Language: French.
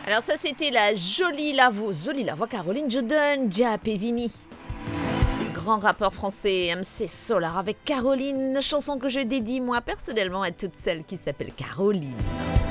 Alors ça, c'était la jolie la voix Caroline Jordan, Diap et Vini. Grand rappeur français MC Solar avec Caroline, chanson que je dédie moi personnellement à toutes celles qui s'appellent Caroline.